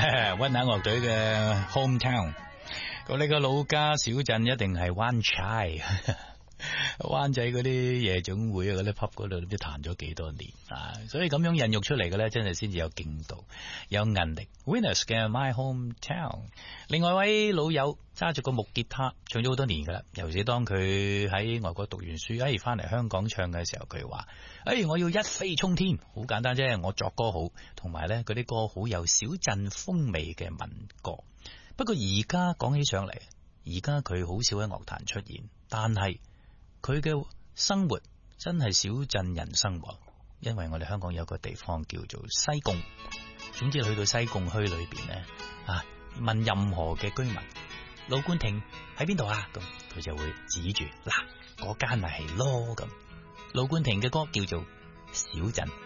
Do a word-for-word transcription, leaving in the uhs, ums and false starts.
溫拿樂隊嘅 Hometown， 咁你個老家小鎮一定係灣仔。灣仔嗰啲夜總會啊，嗰啲 pub 嗰度都彈咗幾多年啊，所以咁樣孕育出嚟嘅咧，真係先至有勁度，有韌力。Winners 嘅 My Hometown， 另外一位老友揸住個木吉他唱咗好多年噶啦，尤其是當佢喺外國讀完書，哎翻嚟香港唱嘅時候，佢話：哎，我要一飛沖天，好簡單啫，我作歌好，同埋咧嗰啲歌好有小鎮風味嘅民歌。不過而家講起上嚟，而家佢好少喺樂壇出現，但係佢嘅生活真係小鎮人生，因為我哋香港有個地方叫做西貢。總之去到西貢區裏邊呢，啊，問任何嘅居民，老官亭喺邊度啊？咁佢就會指住嗱，嗰間咪係咯咁。老官亭嘅歌叫做小鎮。